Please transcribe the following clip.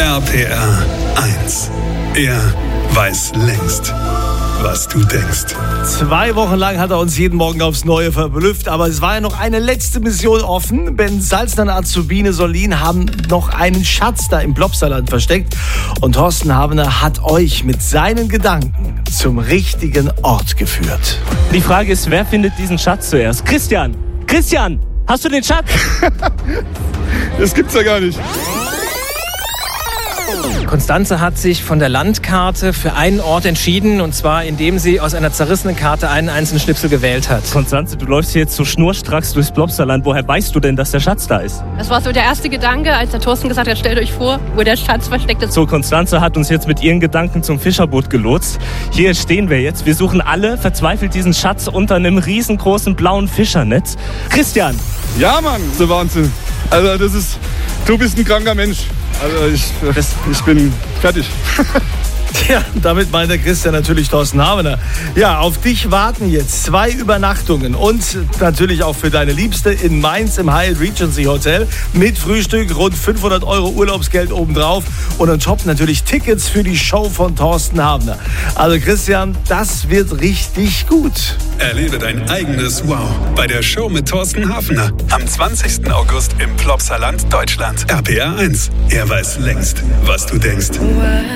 RPR 1. Er weiß längst, was du denkst. 2 Wochen lang hat er uns jeden Morgen aufs Neue verblüfft, aber es war ja noch eine letzte Mission offen. Ben Salzner und Azubine Solin haben noch einen Schatz da im Plopsaland versteckt und Thorsten Havener hat euch mit seinen Gedanken zum richtigen Ort geführt. Die Frage ist, wer findet diesen Schatz zuerst? Christian, hast du den Schatz? Das gibt's ja gar nicht. Konstanze hat sich von der Landkarte für einen Ort entschieden, und zwar indem sie aus einer zerrissenen Karte einen einzelnen Schnipsel gewählt hat. Konstanze, du läufst hier jetzt so schnurstracks durchs Plopsaland. Woher weißt du denn, dass der Schatz da ist? Das war so der erste Gedanke, als der Thorsten gesagt hat, stellt euch vor, wo der Schatz versteckt ist. So, Konstanze hat uns jetzt mit ihren Gedanken zum Fischerboot gelotst. Hier stehen wir jetzt. Wir suchen alle verzweifelt diesen Schatz unter einem riesengroßen blauen Fischernetz. Christian! Ja, Mann, so Wahnsinn. Also du bist ein kranker Mensch. Also ich bin fertig. Ja, damit meint der Christian natürlich Thorsten Havener. Ja, auf dich warten jetzt 2 Übernachtungen und natürlich auch für deine Liebste in Mainz im Hyatt Regency Hotel mit Frühstück, rund 500 € Urlaubsgeld obendrauf und on top natürlich Tickets für die Show von Thorsten Havener. Also Christian, das wird richtig gut. Erlebe dein eigenes Wow bei der Show mit Thorsten Havener am 20. August im Plopsaland, Deutschland. RPR 1. Er weiß längst, was du denkst.